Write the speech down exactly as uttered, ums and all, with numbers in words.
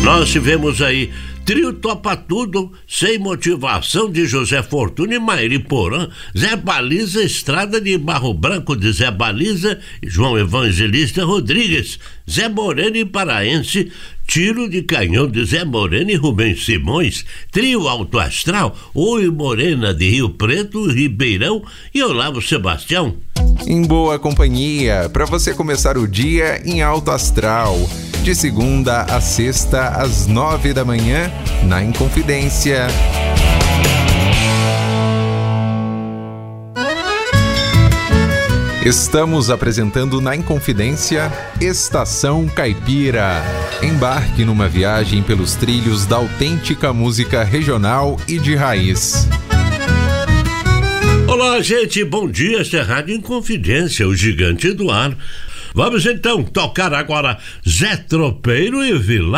Nós tivemos aí Trio Topa Tudo, Sem Motivação, de José Fortuna e Maíra Porã, Zé Baliza, Estrada de Barro Branco, de Zé Baliza e João Evangelista Rodrigues, Zé Moreno e Paraense, Tiro de Canhão, de Zé Moreno e Rubens Simões, Trio Alto Astral, Oi Morena, de Rio Preto, Ribeirão e Olavo Sebastião. Em boa companhia, para você começar o dia em alto astral, de segunda a sexta às nove da manhã, na Inconfidência. Estamos apresentando na Inconfidência Estação Caipira. Embarque numa viagem pelos trilhos da autêntica música regional e de raiz. Olá, gente, bom dia, esta é a Rádio Inconfidência, o gigante do ar. Vamos então tocar agora Zé Tropeiro e Vilão.